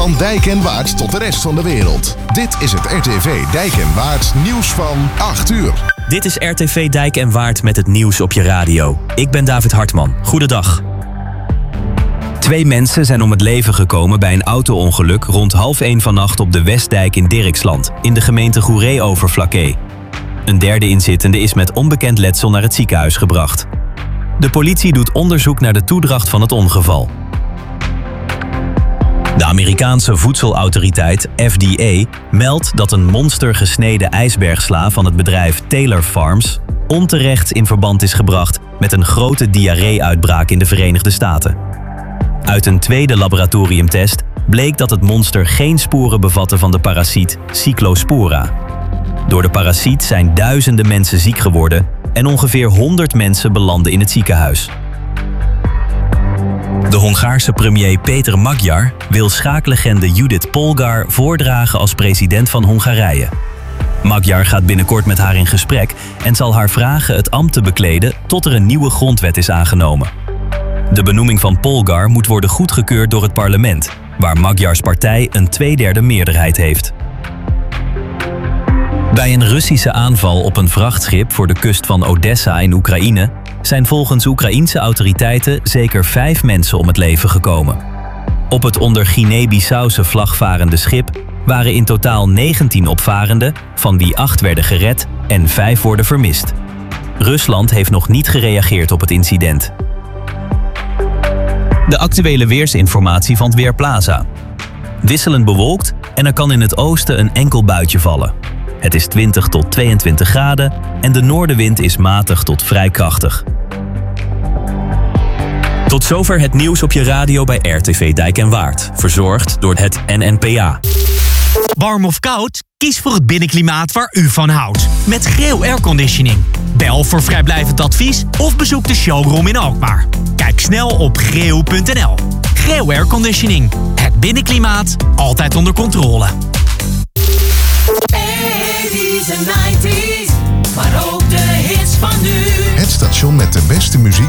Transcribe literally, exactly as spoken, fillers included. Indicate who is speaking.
Speaker 1: Van Dijk en Waard tot de rest van de wereld. Dit is het R T V Dijk en Waard nieuws van acht uur.
Speaker 2: Dit is R T V Dijk en Waard met het nieuws op je radio. Ik ben David Hartman. Goedendag. Twee mensen zijn om het leven gekomen bij een auto-ongeluk rond half één vannacht op de Westdijk in Dirksland, in de gemeente Goeree-Overflakkee. Een derde inzittende is met onbekend letsel naar het ziekenhuis gebracht. De politie doet onderzoek naar de toedracht van het ongeval. De Amerikaanse voedselautoriteit F D A meldt dat een monstergesneden ijsbergsla van het bedrijf Taylor Farms onterecht in verband is gebracht met een grote diarree-uitbraak in de Verenigde Staten. Uit een tweede laboratoriumtest bleek dat het monster geen sporen bevatte van de parasiet Cyclospora. Door de parasiet zijn duizenden mensen ziek geworden en ongeveer honderd mensen belanden in het ziekenhuis. De Hongaarse premier Peter Magyar wil schaaklegende Judith Polgár voordragen als president van Hongarije. Magyar gaat binnenkort met haar in gesprek en zal haar vragen het ambt te bekleden tot er een nieuwe grondwet is aangenomen. De benoeming van Polgár moet worden goedgekeurd door het parlement, waar Magyars partij een tweederde meerderheid heeft. Bij een Russische aanval op een vrachtschip voor de kust van Odessa in Oekraïne zijn volgens Oekraïense autoriteiten zeker vijf mensen om het leven gekomen. Op het onder Guinea-Bissauwse vlag varende schip waren in totaal negentien opvarenden, van wie acht werden gered en vijf worden vermist. Rusland heeft nog niet gereageerd op het incident. De actuele weersinformatie van het Weerplaza. Wisselend bewolkt en er kan in het oosten een enkel buitje vallen. Het is twintig tot tweeëntwintig graden en de noordenwind is matig tot vrij krachtig. Tot zover het nieuws op je radio bij R T V Dijk en Waard. Verzorgd door het N N P A.
Speaker 3: Warm of koud? Kies voor het binnenklimaat waar u van houdt. Met Greo Airconditioning. Bel voor vrijblijvend advies of bezoek de showroom in Alkmaar. Kijk snel op greo punt n l. Greo Airconditioning. Het binnenklimaat altijd onder controle.
Speaker 4: eighties en nineties, maar ook de hits van nu.
Speaker 1: Het station met de beste muziek